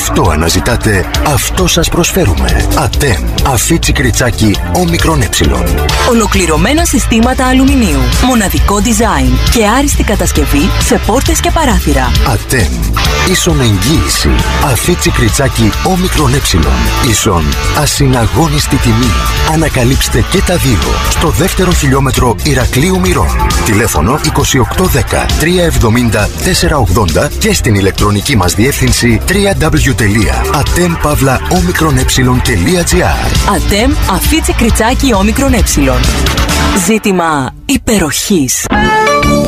Αυτό αναζητάτε, αυτό σας προσφέρουμε. Ατέμ. Αφίτσι κριτσάκι όμικρον ε. Ολοκληρωμένα συστήματα αλουμινίου. Μοναδικό design και άριστη κατασκευή σε πόρτες και παράθυρα. Ατέμ. Ίσον εγγύηση. Αφίτσι κριτσάκι όμικρον ε. Ίσον ασυναγώνιστη τιμή. Ανακαλύψτε και τα δύο στο δεύτερο χιλιόμετρο Ηρακλείου Μυρών. Τηλέφωνο 2810 370 480 και στην ηλεκτρονική μας διεύθυνση www.atem-omicron-e.gr. Ατέμ Αφίτσι κριτσάκι όμικρον ε. Ζήτημα υπεροχής.